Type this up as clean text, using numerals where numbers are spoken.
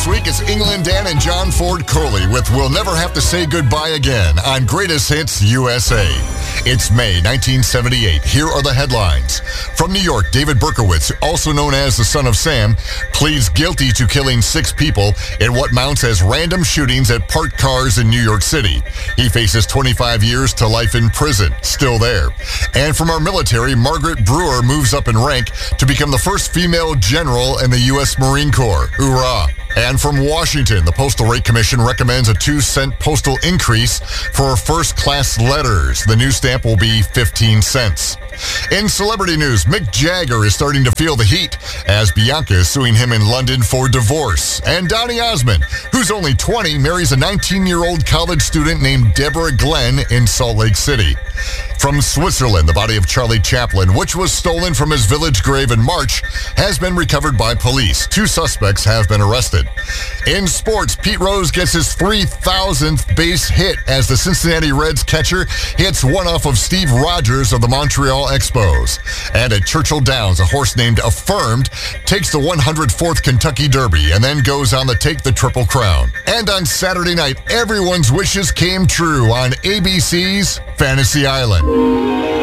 This week it's England Dan and John Ford Coley with We'll Never Have to Say Goodbye Again on Greatest Hits USA. It's May 1978. Here are the headlines. From New York, David Berkowitz, also known as the Son of Sam, pleads guilty to killing 6 people in what mounts as random shootings at parked cars in New York City. He faces 25 years to life in prison, still there. And from our military, Margaret Brewer moves up in rank to become the first female general in the U.S. Marine Corps. Hoorah! And from Washington, the Postal Rate Commission recommends a 2-cent postal increase for first-class letters. The new stamp will be 15 cents. In celebrity news, Mick Jagger is starting to feel the heat as Bianca is suing him in London for divorce. And Donny Osmond, who's only 20, marries a 19-year-old college student named Deborah Glenn in Salt Lake City. From Switzerland, the body of Charlie Chaplin, which was stolen from his village grave in March, has been recovered by police. 2 suspects have been arrested. In sports, Pete Rose gets his 3,000th base hit as the Cincinnati Reds catcher hits one off of Steve Rogers of the Montreal Expos. And at Churchill Downs, a horse named Affirmed takes the 104th Kentucky Derby and then goes on to take the Triple Crown. And on Saturday night, everyone's wishes came true on ABC's Fantasy Island.